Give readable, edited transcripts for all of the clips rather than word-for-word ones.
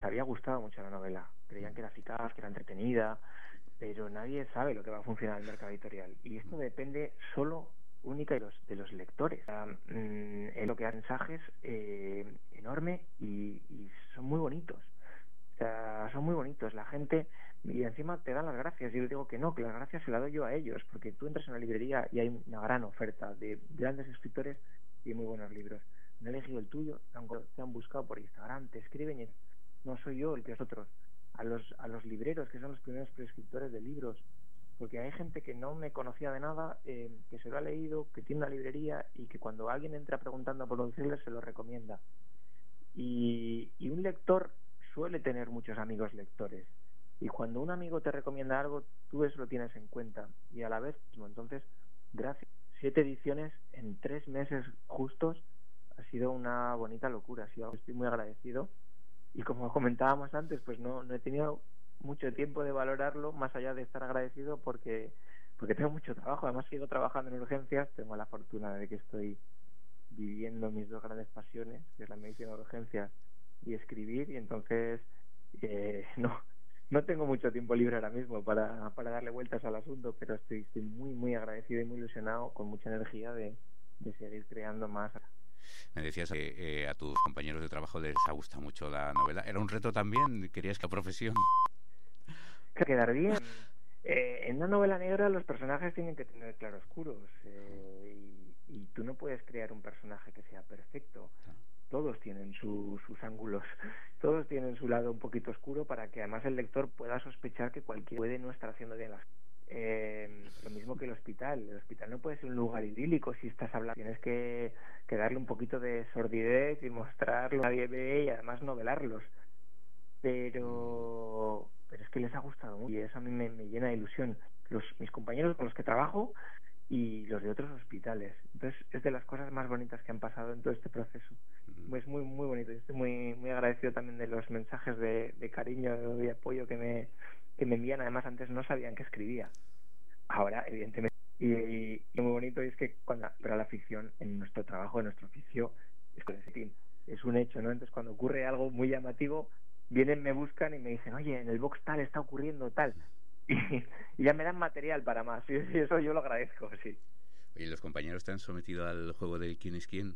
había gustado mucho la novela. Creían que era eficaz, que era entretenida, pero nadie sabe lo que va a funcionar en el mercado editorial. Y esto depende solo única de los lectores. Es lo que da mensajes enorme y son muy bonitos. O sea, son muy bonitos. La gente, y encima te dan las gracias. Yo les digo que no, que las gracias se las doy yo a ellos, porque tú entras en una librería y hay una gran oferta de grandes escritores y muy buenos libros. No he elegido el tuyo, te han buscado por Instagram, te escriben y no soy yo el que es otros. A los libreros, que son los primeros prescriptores de libros, porque hay gente que no me conocía de nada, que se lo ha leído, que tiene una librería y que cuando alguien entra preguntando por un thriller se lo recomienda. Y un lector suele tener muchos amigos lectores, y cuando un amigo te recomienda algo, tú eso lo tienes en cuenta, y a la vez, entonces, gracias. 7 ediciones en 3 meses justos ha sido una bonita locura, estoy muy agradecido, y como comentábamos antes, pues no he tenido mucho tiempo de valorarlo, más allá de estar agradecido, porque tengo mucho trabajo. Además sigo trabajando en urgencias, tengo la fortuna de que estoy viviendo mis dos grandes pasiones, que es la medicina de urgencias y escribir, y entonces no tengo mucho tiempo libre ahora mismo para darle vueltas al asunto, pero estoy muy muy agradecido y muy ilusionado, con mucha energía de seguir creando más. Me decías que a tus compañeros de trabajo les ha gustado mucho la novela. ¿Era un reto también? ¿Querías que la profesión? Quedar bien. En una novela negra los personajes tienen que tener claroscuros, y tú no puedes crear un personaje que sea perfecto. Todos tienen sus ángulos, todos tienen su lado un poquito oscuro, para que además el lector pueda sospechar que cualquiera puede no estar haciendo bien las cosas. Lo mismo que el hospital no puede ser un lugar idílico. Si estás hablando, tienes que darle un poquito de sordidez y mostrarlo, nadie ve, y además novelarlos, pero es que les ha gustado mucho y eso a mí me llena de ilusión. Mis compañeros con los que trabajo y los de otros hospitales, entonces es de las cosas más bonitas que han pasado en todo este proceso. Es muy muy bonito. Yo estoy muy muy agradecido también de los mensajes de cariño y apoyo que me envían. Además, antes no sabían que escribía, ahora evidentemente, y muy bonito. Y es que pero la ficción, en nuestro trabajo, en nuestro oficio, es un hecho, ¿no? Entonces cuando ocurre algo muy llamativo, vienen, me buscan y me dicen, oye, en el box tal está ocurriendo tal, y ya me dan material para más, y eso yo lo agradezco, sí. Oye, ¿los compañeros te han sometido al juego del quién es quién?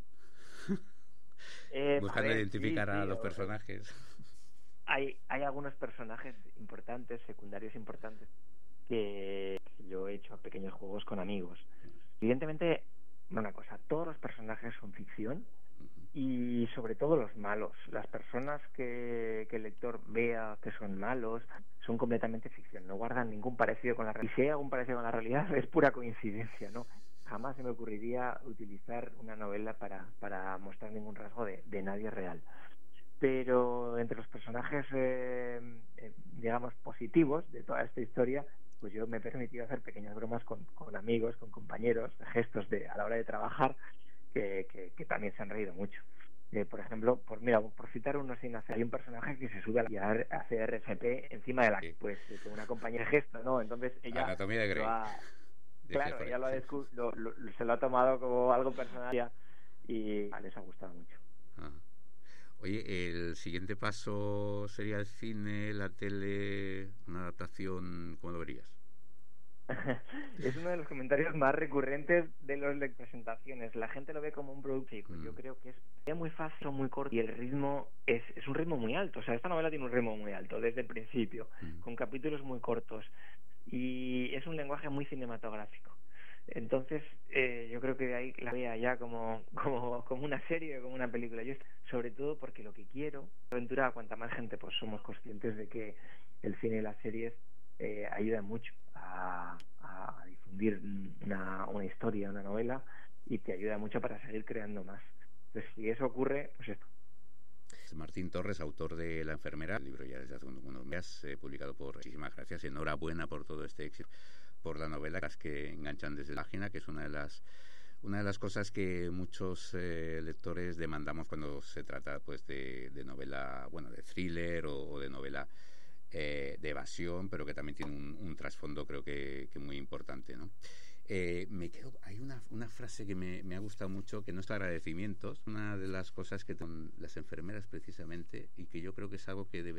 Buscando identificar a los personajes. Hay algunos personajes importantes, secundarios importantes, que yo he hecho pequeños juegos con amigos. Evidentemente, una cosa, todos los personajes son ficción, y sobre todo los malos. Las personas que el lector vea que son malos son completamente ficción, no guardan ningún parecido con la realidad. Y si hay algún parecido con la realidad, es pura coincidencia, ¿no? Jamás se me ocurriría utilizar una novela para mostrar ningún rasgo de nadie real. Pero entre los personajes, digamos, positivos de toda esta historia, pues yo me he permitido hacer pequeñas bromas con amigos, con compañeros, gestos a la hora de trabajar, que también se han reído mucho. Por ejemplo, por citar uno sin hacer, hay un personaje que se sube a hacer RCP encima de la, pues, con una compañía de gesto, ¿no? Entonces ella Anatomía de Grey. Claro, ella se lo ha tomado como algo personal y les ha gustado mucho. Oye, ¿el siguiente paso sería el cine, la tele, una adaptación? ¿Cómo lo verías? Es uno de los comentarios más recurrentes de las presentaciones. La gente lo ve como un producto. Yo creo que es muy fácil, muy corto, y el ritmo es un ritmo muy alto. O sea, esta novela tiene un ritmo muy alto desde el principio, con capítulos muy cortos, y es un lenguaje muy cinematográfico. Entonces, yo creo que de ahí la vea ya como una serie, como una película. Yo, sobre todo porque lo que quiero, aventura a cuanta más gente, pues somos conscientes de que el cine y las series ayudan mucho a difundir una historia, una novela, y te ayuda mucho para seguir creando más. Entonces, si eso ocurre, pues esto. Martín Torres, autor de La enfermera, el libro ya desde hace unos meses, publicado por... Muchísimas gracias, enhorabuena por todo este éxito, por la novela, las que enganchan desde la página, que es una de las cosas que muchos lectores demandamos cuando se trata, pues, de novela, bueno, de thriller o de novela de evasión, pero que también tiene un trasfondo, creo que muy importante, ¿no? Hay una frase que me ha gustado mucho, que no es agradecimientos, una de las cosas que las enfermeras precisamente, y que yo creo que es algo que debe